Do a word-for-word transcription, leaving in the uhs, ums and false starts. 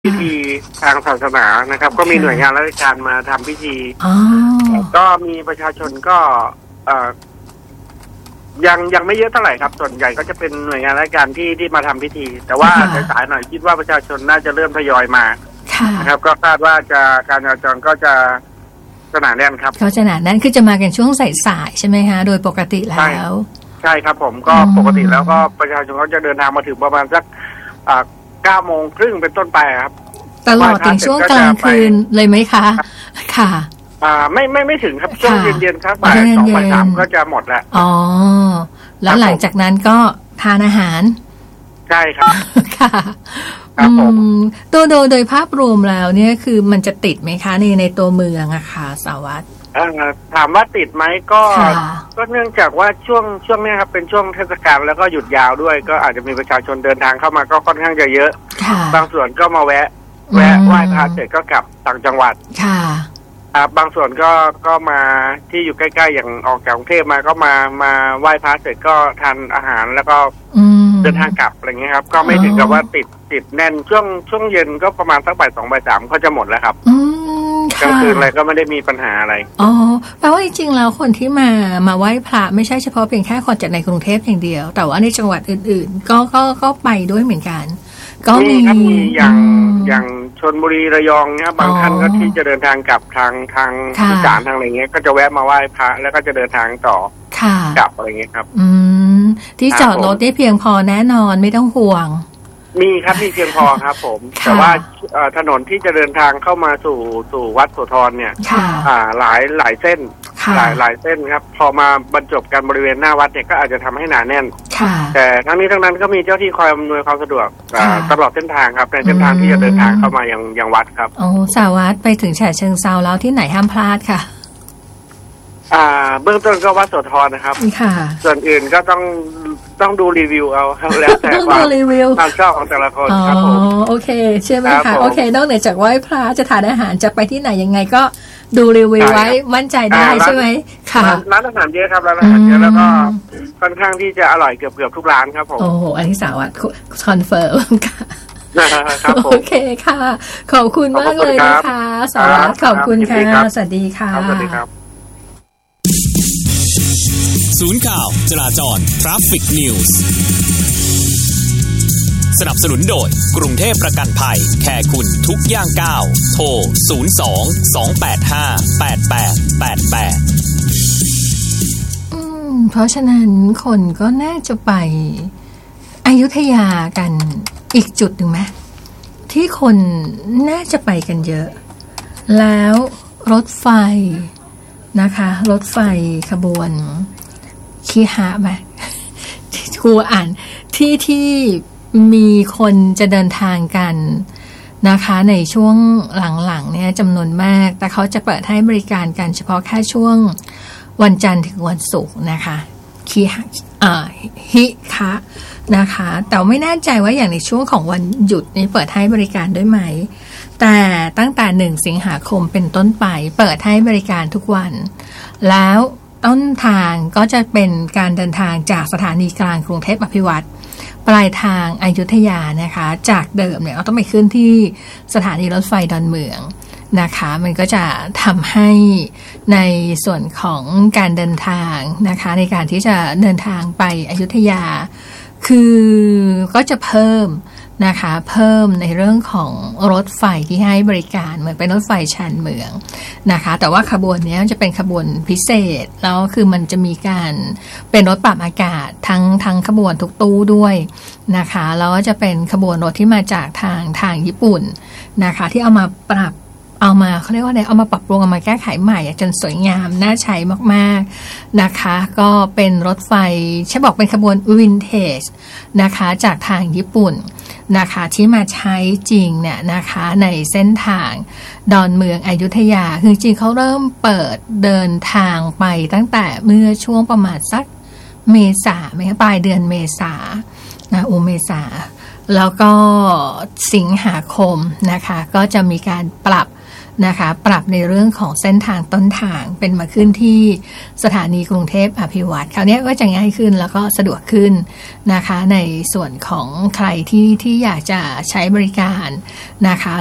พิธีทางศาสนานะครับก็มีหน่วยงานราชการมาทำพิธีก็มีประชาชนก็เอ่อยังยังไม่เยอะเท่าไหร่ครับส่วนใหญ่ก็จะเป็นหน่วยงานราชการที่ที่มาทำพิธีแต่ว่าสายๆหน่อยคิดว่าประชาชนน่าจะเริ่มทยอยมานะครับก็คาดว่าจะการจราจรก็จะหนาแน่นครับเขาจะหนาแน่นคือจะมากันช่วงสายๆใช่ไหมคะโดยปกติแล้วใช่ครับผมก็ปกติแล้วก็ประชาชนเขาจะเดินทางมาถึงประมาณสักเก้าโมงครึ่งเป็นต้นไปครับตลอดถึงช่วงกลางคืนเลยไหมคะค่ะอ่าไม่ไม่ไม่ถึงครับช่วงเย็นๆครับบ่ายสองบ่ายสามก็จะหมดแล้วอ๋อแล้วหลังจากนั้นก็ทานอาหารใช่ครับค่ะครับผมตัวโดยโดยภาพรวมแล้วเนี่ยคือมันจะติดไหมคะในในตัวเมืองอะค่ะสวัสดิ์ถามว่าติดไหมก็ก็เนื่องจากว่าช่วงช่วงนี้ครับเป็นช่วงเทศกาลแล้วก็หยุดยาวด้วยก็อาจจะมีประชาชนเดินทางเข้ามาก็ค่อนข้างจะเยอะบางส่วนก็มาแวะแวะไหว้พระเสร็จก็กลับต่างจังหวัดค่ะบางส่วนก็ก็มาที่อยู่ใกล้ๆอย่างออกจากกรุงเทพมาก็มามาไหว้พระเสร็จก็ทานอาหารแล้วก็เดินทางกลับอะไรเงี้ยครับก็ไม่ถึงกับว่าติดติดแน่นช่วงช่วงเย็นก็ประมาณสักบ่ายสองบ่ายสามก็จะหมดแล้วครับกลางคืนอะไรก็ไม่ได้มีปัญหาอะไรอ๋อแปลว่าจริงๆแล้วคนที่มามาไหว้พระไม่ใช่เฉพาะเพียงแค่คนจากในกรุงเทพอย่างเดียวแต่ว่าในจังหวัดอื่นๆก็ก็ก็ไปด้วยเหมือนกันก็มีครับมีอย่างอย่างชลบุรีระยองเนี่ยบางท่านก็ที่จะเดินทางกลับทางทางอีสานทางอะไรเงี้ยก็จะแวะมาไหว้พระแล้วก็จะเดินทางต่อกลับอะไรเงี้ยครับอืมที่จอดรถได้เพียงพอแน่นอนไม่ต้องห่วงมีครับมีเพียงพอครับผมแต่ว่าถนนที่จะเดินทางเข้ามาสู่สู่วัดโสธรเนี่ยหลายหลายเส้นหลายหลายเส้นครับพอมาบรรจบกันบริเวณหน้าวัดเนี่ยก็อาจจะทำให้หนาแน่นแต่ทั้งนี้ทั้งนั้นก็มีเจ้าที่คอยอำนวยความสะดวกตลอดเส้นทางครับในเส้นทางที่จะเดินทางเข้ามายังยังวัดครับโอ้สาวัดไปถึงฉะเชิงเทราแล้วที่ไหนห้ามพลาดค่ะอ่าเบื้องต้นก็วัดโสธรนะครับค่ะส่วนอื่นก็ต้องต้องดูรีวิวเอาครับแล้วแต่ความความชอบของแต่ละคนครับผมอ๋อโอเคใช่ไหมคะโอเคนอกเหนือจากไหว้พระจะทานอาหารจะไปที่ไหนยังไงก็ดูรีวิวไว้มั่นใจได้ใช่ไหมค่ะร้านอาหารเยอะครับร้านอาหารเยอะแล้วก็ค่อนข้างที่จะอร่อยเกือบเกือบทุกร้านครับผมโอ้โหอันที่สาวัดคอนเฟิร์มค่ะโอเคค่ะขอบคุณมากเลยนะคะสาวัดขอบคุณค่ะสวัสดีค่ะสวัสดีครับศูนย์ข่าวจราจร Traffic News สนับสนุนโดยกรุงเทพประกันภัยแคร์คุณทุกย่างก้าวโทรศูนย์ สอง สอง แปด ห้า แปด แปด แปด แปดอืมเพราะฉะนั้นคนก็น่าจะไปอยุธยากันอีกจุดหนึ่งไหมที่คนน่าจะไปกันเยอะแล้วรถไฟนะคะรถไฟขบวนคีหะไหมครูอ่านที่ที่มีคนจะเดินทางกันนะคะในช่วงหลังๆเนี่ยจำนวนมากแต่เขาจะเปิดให้บริการกันเฉพาะแค่ช่วงวันจันทร์ถึงวันศุกร์นะคะคีหะอ่าฮิคะนะคะแต่ไม่แน่ใจว่าอย่างในช่วงของวันหยุดนี้เปิดให้บริการด้วยไหมแต่ตั้งแต่หนึ่งสิงหาคมเป็นต้นไปเปิดให้บริการทุกวันแล้วต้นทางก็จะเป็นการเดินทางจากสถานีกลางกรุงเทพอภิวัตรปลายทางอยุธยานะคะจากเดิมเนี่ยเราต้องไปขึ้นที่สถานีรถไฟดอนเมืองนะคะมันก็จะทำให้ในส่วนของการเดินทางนะคะในการที่จะเดินทางไปอยุธยาคือก็จะเพิ่มนะคะเพิ่มในเรื่องของรถไฟที่ให้บริการเหมือนเป็นรถไฟชานเมืองนะคะแต่ว่าขบวนนี้จะเป็นขบวนพิเศษแล้วคือมันจะมีการเป็นรถปรับอากาศทั้งทั้งขบวนทุกตู้ด้วยนะคะแล้วก็จะเป็นขบวนรถที่มาจากทางทางญี่ปุ่นนะคะที่เอามาปรับเอามาเขาเรียกว่าอะไรเอามาปรับปรุงเอามาแก้ไขใหม่จนสวยงามน่าใช้มากๆนะคะก็เป็นรถไฟใช่บอกเป็นขบวนวินเทจนะคะจากทางญี่ปุ่นนะคะที่มาใช้จริงเนี่ยนะคะในเส้นทางดอนเมืองอยุธยาคือจริงเขาเริ่มเปิดเดินทางไปตั้งแต่เมื่อช่วงประมาณสักเมษาไหมคะปลายเดือนเมษานะอุเมษาแล้วก็สิงหาคมนะคะก็จะมีการปรับนะคะปรับในเรื่องของเส้นทางต้นทางเป็นมาขึ้นที่สถานีกรุงเทพอภิวัตรคราวนี้ก็จะง่ายขึ้นแล้วก็สะดวกขึ้นนะคะในส่วนของใครที่ที่อยากจะใช้บริการนะคะ